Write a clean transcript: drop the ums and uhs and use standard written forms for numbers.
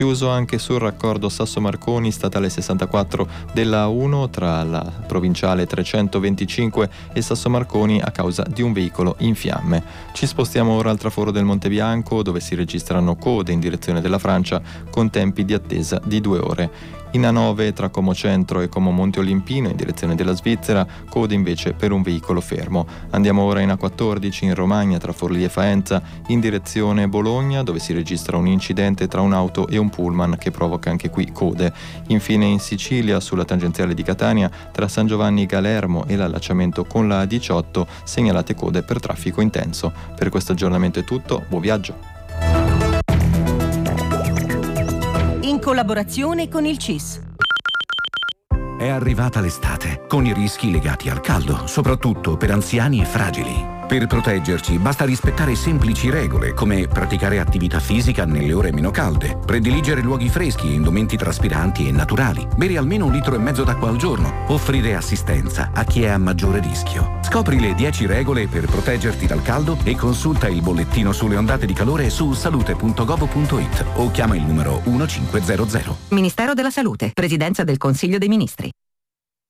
Chiuso anche sul raccordo Sasso-Marconi, statale 64 della A1 tra la provinciale 325 e Sasso-Marconi a causa di un veicolo in fiamme. Ci spostiamo ora al traforo del Monte Bianco, dove si registrano code in direzione della Francia con tempi di attesa di 2 ore. In A9 tra Como Centro e Como Monte Olimpino in direzione della Svizzera, code invece per un veicolo fermo. Andiamo ora in A14 in Romagna tra Forlì e Faenza in direzione Bologna, dove si registra un incidente tra un'auto e un pullman che provoca anche qui code. Infine in Sicilia sulla tangenziale di Catania tra San Giovanni Galermo e l'allacciamento con la A18 segnalate code per traffico intenso. Per questo aggiornamento è tutto, buon viaggio! In collaborazione con il CIS. È arrivata l'estate, con i rischi legati al caldo, soprattutto per anziani e fragili. Per proteggerci basta rispettare semplici regole, come praticare attività fisica nelle ore meno calde, prediligere luoghi freschi e indumenti traspiranti e naturali, bere almeno 1,5 litri d'acqua al giorno, offrire assistenza a chi è a maggiore rischio. Scopri le 10 regole per proteggerti dal caldo e consulta il bollettino sulle ondate di calore su salute.gov.it o chiama il numero 1500. Ministero della Salute, Presidenza del Consiglio dei Ministri.